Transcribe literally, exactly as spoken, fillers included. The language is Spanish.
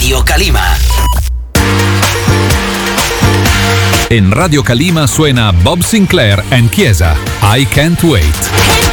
Radio Calima. En Radio Calima suena Bob Sinclair and Chiesa, I Can't Wait.